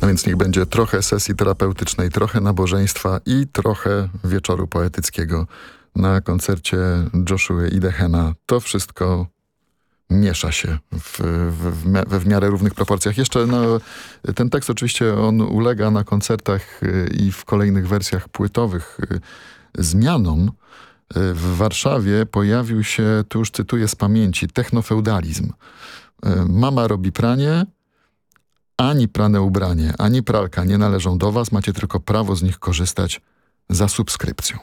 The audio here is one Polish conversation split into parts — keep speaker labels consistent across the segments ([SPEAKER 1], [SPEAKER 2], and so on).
[SPEAKER 1] No więc niech będzie trochę sesji terapeutycznej, trochę nabożeństwa i trochę wieczoru poetyckiego na koncercie Joshua Idehena. To wszystko miesza się we w miarę równych proporcjach. Jeszcze ten tekst oczywiście on ulega na koncertach i w kolejnych wersjach płytowych zmianom. W Warszawie pojawił się, tu już cytuję z pamięci, technofeudalizm. Mama robi pranie, ani prane ubranie, ani pralka nie należą do was, macie tylko prawo z nich korzystać za subskrypcją.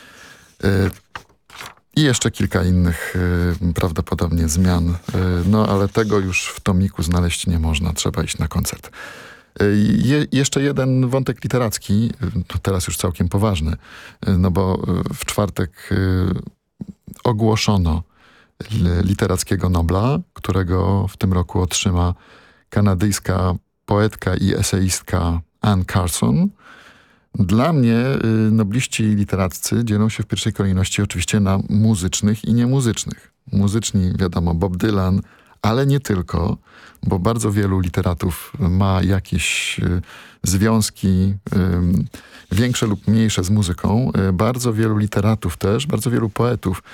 [SPEAKER 1] I jeszcze kilka innych prawdopodobnie zmian, no ale tego już w tomiku znaleźć nie można, trzeba iść na koncert. Jeszcze jeden wątek literacki, to teraz już całkiem poważny, no bo w czwartek ogłoszono literackiego Nobla, którego w tym roku otrzyma kanadyjska poetka i eseistka Anne Carson. Dla mnie nobliści literaccy dzielą się w pierwszej kolejności oczywiście na muzycznych i niemuzycznych. Muzyczni, wiadomo, Bob Dylan, ale nie tylko, bo bardzo wielu literatów ma jakieś związki większe lub mniejsze z muzyką. Bardzo wielu literatów też, bardzo wielu poetów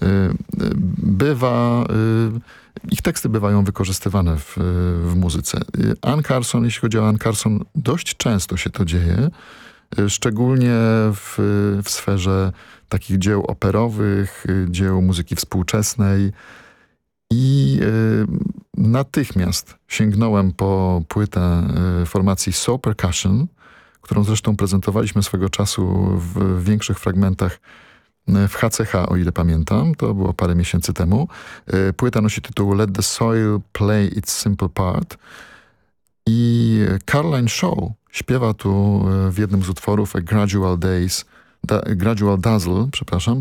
[SPEAKER 1] ich teksty bywają wykorzystywane w muzyce. Anne Carson, jeśli chodzi o Anne Carson, dość często się to dzieje, szczególnie w sferze takich dzieł operowych, dzieł muzyki współczesnej. I natychmiast sięgnąłem po płytę formacji Soul Percussion, którą zresztą prezentowaliśmy swego czasu w większych fragmentach w HCH, o ile pamiętam. To było parę miesięcy temu. Płyta nosi tytuł Let the Soil Play Its Simple Part. I Caroline Shaw śpiewa tu w jednym z utworów A Gradual Dazzle,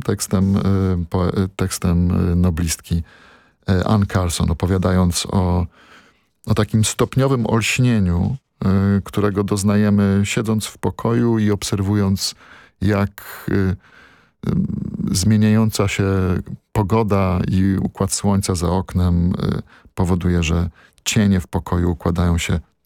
[SPEAKER 1] tekstem noblistki Anne Carson, opowiadając o takim stopniowym olśnieniu, którego doznajemy siedząc w pokoju i obserwując, jak zmieniająca się pogoda i układ słońca za oknem powoduje, że cienie w pokoju układają się